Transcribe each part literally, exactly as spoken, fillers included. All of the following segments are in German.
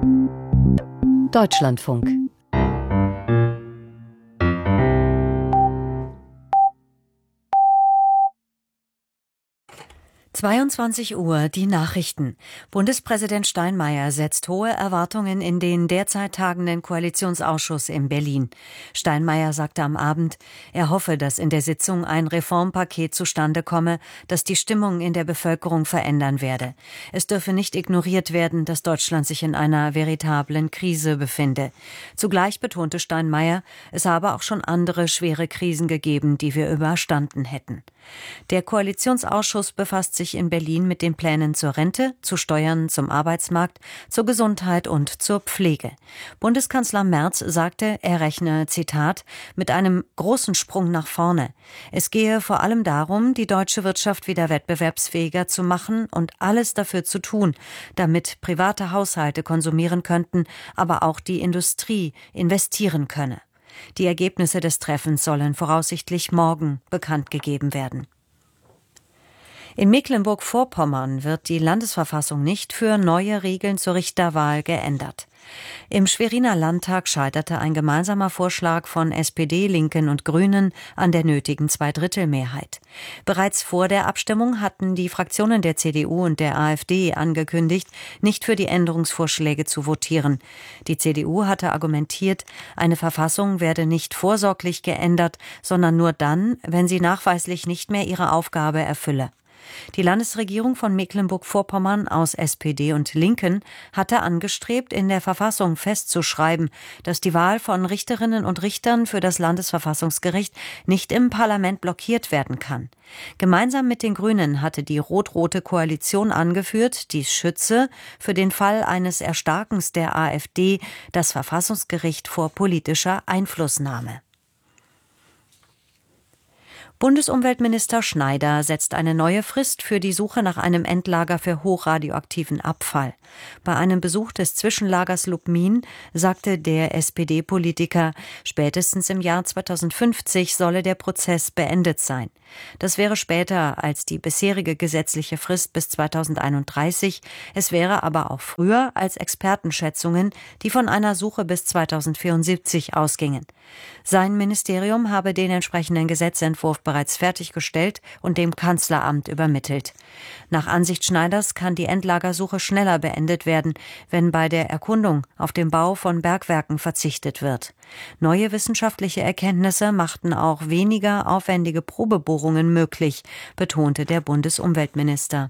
Deutschlandfunk. zweiundzwanzig Uhr, die Nachrichten. Bundespräsident Steinmeier setzt hohe Erwartungen in den derzeit tagenden Koalitionsausschuss in Berlin. Steinmeier sagte am Abend, er hoffe, dass in der Sitzung ein Reformpaket zustande komme, das die Stimmung in der Bevölkerung verändern werde. Es dürfe nicht ignoriert werden, dass Deutschland sich in einer veritablen Krise befinde. Zugleich betonte Steinmeier, es habe auch schon andere schwere Krisen gegeben, die wir überstanden hätten. Der Koalitionsausschuss befasst sich in Berlin mit den Plänen zur Rente, zu Steuern, zum Arbeitsmarkt, zur Gesundheit und zur Pflege. Bundeskanzler Merz sagte, er rechne, Zitat, mit einem großen Sprung nach vorne. Es gehe vor allem darum, die deutsche Wirtschaft wieder wettbewerbsfähiger zu machen und alles dafür zu tun, damit private Haushalte konsumieren könnten, aber auch die Industrie investieren könne. Die Ergebnisse des Treffens sollen voraussichtlich morgen bekannt gegeben werden. In Mecklenburg-Vorpommern wird die Landesverfassung nicht für neue Regeln zur Richterwahl geändert. Im Schweriner Landtag scheiterte ein gemeinsamer Vorschlag von S P D, Linken und Grünen an der nötigen Zweidrittelmehrheit. Bereits vor der Abstimmung hatten die Fraktionen der C D U und der AfD angekündigt, nicht für die Änderungsvorschläge zu votieren. Die C D U hatte argumentiert, eine Verfassung werde nicht vorsorglich geändert, sondern nur dann, wenn sie nachweislich nicht mehr ihre Aufgabe erfülle. Die Landesregierung von Mecklenburg-Vorpommern aus S P D und Linken hatte angestrebt, in der Verfassung festzuschreiben, dass die Wahl von Richterinnen und Richtern für das Landesverfassungsgericht nicht im Parlament blockiert werden kann. Gemeinsam mit den Grünen hatte die rot-rote Koalition angeführt, dies schütze für den Fall eines Erstarkens der AfD das Verfassungsgericht vor politischer Einflussnahme. Bundesumweltminister Schneider setzt eine neue Frist für die Suche nach einem Endlager für hochradioaktiven Abfall. Bei einem Besuch des Zwischenlagers Lubmin sagte der S P D-Politiker, spätestens im Jahr zweitausendfünfzig solle der Prozess beendet sein. Das wäre später als die bisherige gesetzliche Frist bis zweitausendeinunddreißig. Es wäre aber auch früher als Expertenschätzungen, die von einer Suche bis zweitausendvierundsiebzig ausgingen. Sein Ministerium habe den entsprechenden Gesetzentwurf bereits fertiggestellt und dem Kanzleramt übermittelt. Nach Ansicht Schneiders kann die Endlagersuche schneller beendet werden, wenn bei der Erkundung auf den Bau von Bergwerken verzichtet wird. Neue wissenschaftliche Erkenntnisse machten auch weniger aufwendige Probebohrungen möglich, betonte der Bundesumweltminister.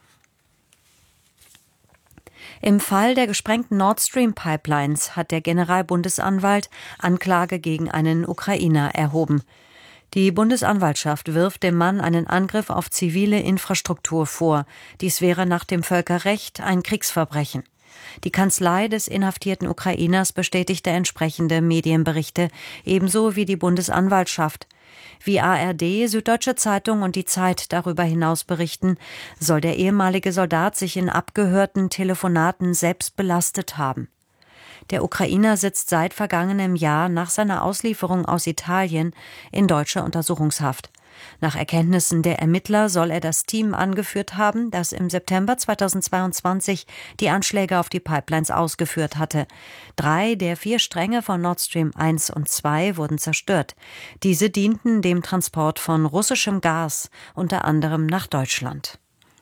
Im Fall der gesprengten Nord Stream Pipelines hat der Generalbundesanwalt Anklage gegen einen Ukrainer erhoben. Die Bundesanwaltschaft wirft dem Mann einen Angriff auf zivile Infrastruktur vor. Dies wäre nach dem Völkerrecht ein Kriegsverbrechen. Die Kanzlei des inhaftierten Ukrainers bestätigte entsprechende Medienberichte, ebenso wie die Bundesanwaltschaft. Wie A R D, Süddeutsche Zeitung und die Zeit darüber hinaus berichten, soll der ehemalige Soldat sich in abgehörten Telefonaten selbst belastet haben. Der Ukrainer sitzt seit vergangenem Jahr nach seiner Auslieferung aus Italien in deutscher Untersuchungshaft. Nach Erkenntnissen der Ermittler soll er das Team angeführt haben, das im September zweitausendzweiundzwanzig die Anschläge auf die Pipelines ausgeführt hatte. Drei der vier Stränge von Nord Stream eins und zwei wurden zerstört. Diese dienten dem Transport von russischem Gas, unter anderem nach Deutschland.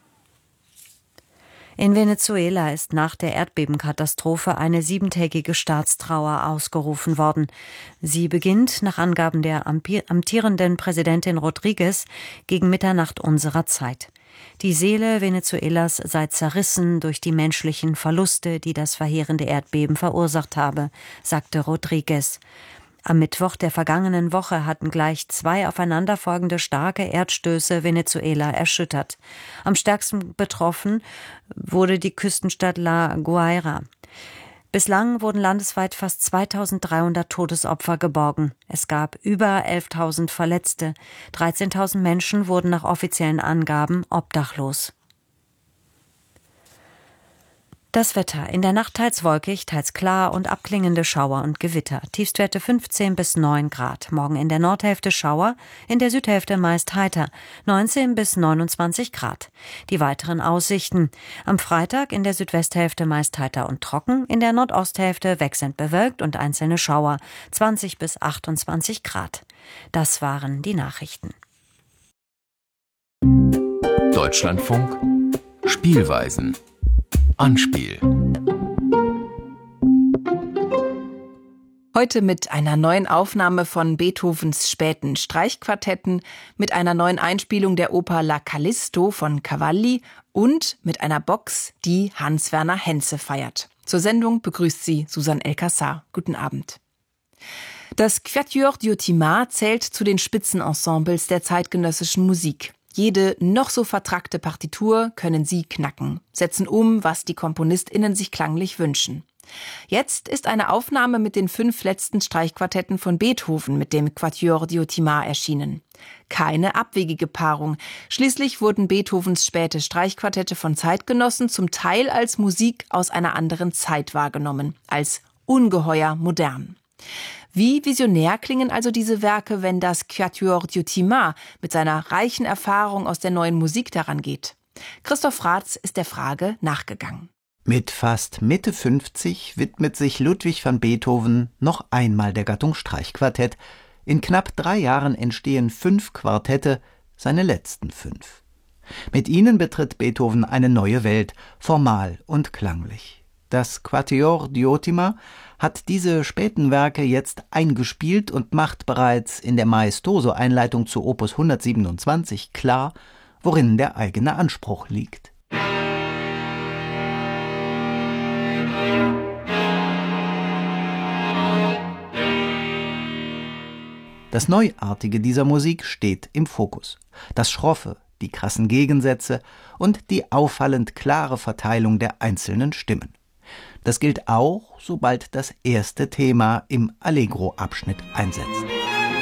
In Venezuela ist nach der Erdbebenkatastrophe eine siebentägige Staatstrauer ausgerufen worden. Sie beginnt nach Angaben der amtierenden Präsidentin Rodriguez gegen Mitternacht unserer Zeit. Die Seele Venezuelas sei zerrissen durch die menschlichen Verluste, die das verheerende Erdbeben verursacht habe, sagte Rodriguez. Am Mittwoch der vergangenen Woche hatten gleich zwei aufeinanderfolgende starke Erdstöße Venezuela erschüttert. Am stärksten betroffen wurde die Küstenstadt La Guaira. Bislang wurden landesweit fast zweitausenddreihundert Todesopfer geborgen. Es gab über elftausend Verletzte. dreizehntausend Menschen wurden nach offiziellen Angaben obdachlos. Das Wetter: In der Nacht teils wolkig, teils klar und abklingende Schauer und Gewitter. Tiefstwerte fünfzehn bis neun Grad. Morgen in der Nordhälfte Schauer, in der Südhälfte meist heiter. neunzehn bis neunundzwanzig Grad. Die weiteren Aussichten: Am Freitag in der Südwesthälfte meist heiter und trocken, in der Nordosthälfte wechselnd bewölkt und einzelne Schauer. zwanzig bis achtundzwanzig Grad. Das waren die Nachrichten. Deutschlandfunk Spielweisen. Anspiel. Heute mit einer neuen Aufnahme von Beethovens späten Streichquartetten, mit einer neuen Einspielung der Oper La Callisto von Cavalli und mit einer Box, die Hans-Werner Henze feiert. Zur Sendung begrüßt sie Susanne El-Kassar. Guten Abend. Das Quatuor Diotima zählt zu den Spitzenensembles der zeitgenössischen Musik. Jede noch so vertrackte Partitur können sie knacken, setzen um, was die KomponistInnen sich klanglich wünschen. Jetzt ist eine Aufnahme mit den fünf letzten Streichquartetten von Beethoven mit dem Quatuor Diotima erschienen. Keine abwegige Paarung. Schließlich wurden Beethovens späte Streichquartette von Zeitgenossen zum Teil als Musik aus einer anderen Zeit wahrgenommen, als ungeheuer modern. Wie visionär klingen also diese Werke, wenn das Quatuor Diotima mit seiner reichen Erfahrung aus der neuen Musik daran geht? Christoph Raths ist der Frage nachgegangen. Mit fast Mitte fünfzig widmet sich Ludwig van Beethoven noch einmal der Gattung Streichquartett. In knapp drei Jahren entstehen fünf Quartette, seine letzten fünf. Mit ihnen betritt Beethoven eine neue Welt, formal und klanglich. Das Quatuor Diotima hat diese späten Werke jetzt eingespielt und macht bereits in der Maestoso-Einleitung zu Opus hundertsiebenundzwanzig klar, worin der eigene Anspruch liegt. Das Neuartige dieser Musik steht im Fokus. Das Schroffe, die krassen Gegensätze und die auffallend klare Verteilung der einzelnen Stimmen. Das gilt auch, sobald das erste Thema im Allegro-Abschnitt einsetzt.